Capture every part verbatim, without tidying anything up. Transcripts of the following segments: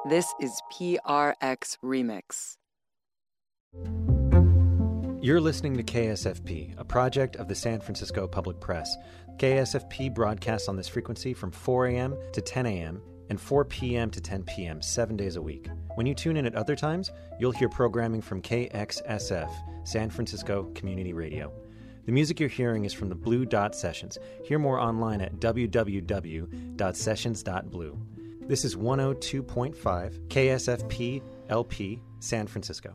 This is P R X Remix. You're listening to K S F P, a project of the San Francisco Public Press. K S F P broadcasts on this frequency from four a.m. to ten a.m. and four p.m. to ten p.m. seven days a week. When you tune in at other times, you'll hear programming from K X S F, San Francisco Community Radio. The music you're hearing is from the Blue Dot Sessions. Hear more online at w w w dot sessions dot blue. This is one oh two point five K S F P L P, San Francisco.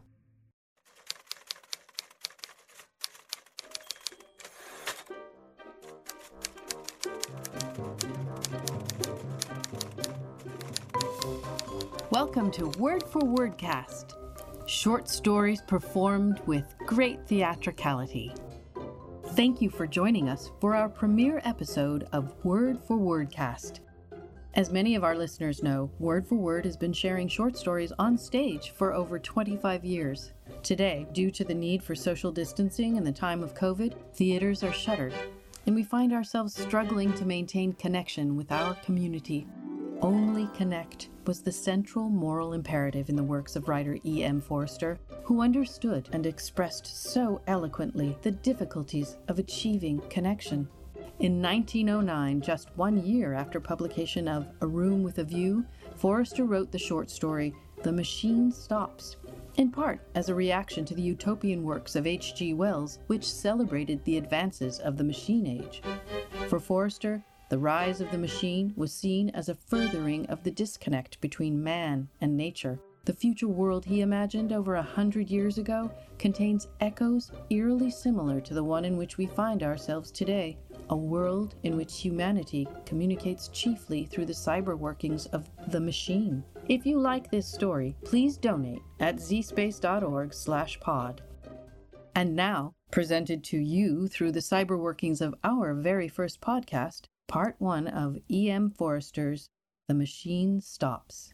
Welcome to Word for Wordcast, short stories performed with great theatricality. Thank you for joining us for our premiere episode of Word for Wordcast. As many of our listeners know, Word for Word has been sharing short stories on stage for over twenty-five years. Today, due to the need for social distancing and the time of COVID, theaters are shuttered, and we find ourselves struggling to maintain connection with our community. Only connect was the central moral imperative in the works of writer E M Forster, who understood and expressed so eloquently the difficulties of achieving connection. In nineteen oh nine, just one year after publication of A Room with a View, Forster wrote the short story The Machine Stops, in part as a reaction to the utopian works of H G Wells, which celebrated the advances of the machine age. For Forster, the rise of the machine was seen as a furthering of the disconnect between man and nature. The future world he imagined over a hundred years ago contains echoes eerily similar to the one in which we find ourselves today, a world in which humanity communicates chiefly through the cyber workings of the machine. If you like this story, please donate at zspace.org slash pod. And now, presented to you through the cyber workings of our very first podcast, Part one of E M Forster's The Machine Stops.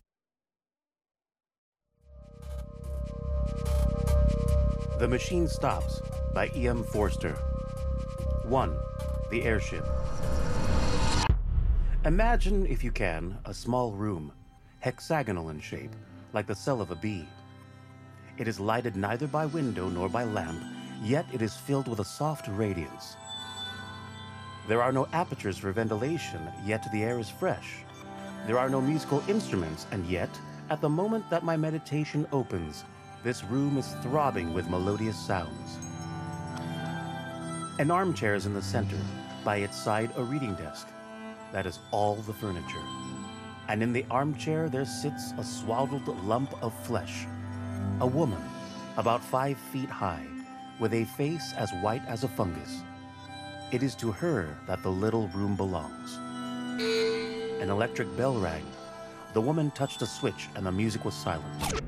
The Machine Stops by E M Forster. one. The Airship. Imagine, if you can, a small room, hexagonal in shape, like the cell of a bee. It is lighted neither by window nor by lamp, yet it is filled with a soft radiance. There are no apertures for ventilation, yet the air is fresh. There are no musical instruments, and yet, at the moment that my meditation opens, this room is throbbing with melodious sounds. An armchair is in the center, by its side a reading desk. That is all the furniture. And in the armchair there sits a swaddled lump of flesh. A woman, about five feet high, with a face as white as a fungus. It is to her that the little room belongs. An electric bell rang. The woman touched a switch and the music was silent.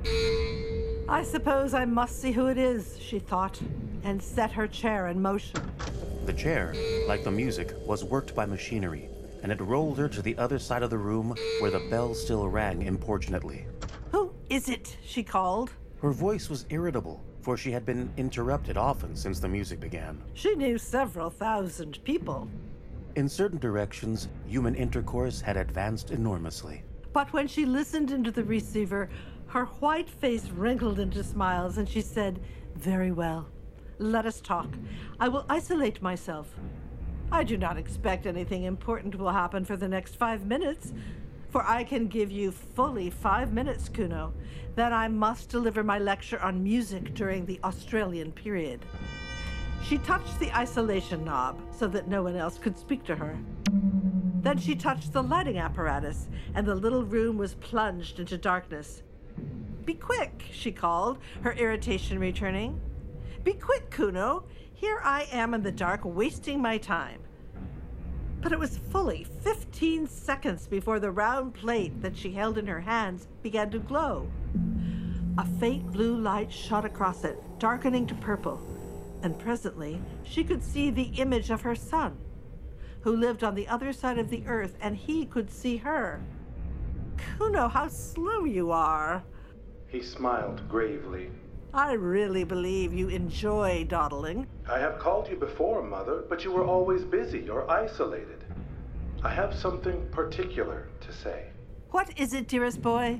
I suppose I must see who it is, she thought, and set her chair in motion. The chair, like the music, was worked by machinery, and it rolled her to the other side of the room where the bell still rang importunately. Who is it? She called. Her voice was irritable, for she had been interrupted often since the music began. She knew several thousand people. In certain directions, human intercourse had advanced enormously. But when she listened into the receiver, her white face wrinkled into smiles, and she said, "Very well. Let us talk. I will isolate myself. I do not expect anything important will happen for the next five minutes, for I can give you fully five minutes, Kuno. Then I must deliver my lecture on music during the Australian period." She touched the isolation knob so that no one else could speak to her. Then she touched the lighting apparatus, and the little room was plunged into darkness. "Be quick," she called, her irritation returning. "Be quick, Kuno. Here I am in the dark, wasting my time." But it was fully fifteen seconds before the round plate that she held in her hands began to glow. A faint blue light shot across it, darkening to purple, and presently she could see the image of her son, who lived on the other side of the earth, and he could see her. "Kuno, how slow you are." He smiled gravely. "I really believe you enjoy dawdling." "I have called you before, Mother, but you were always busy or isolated. I have something particular to say." "What is it, dearest boy?"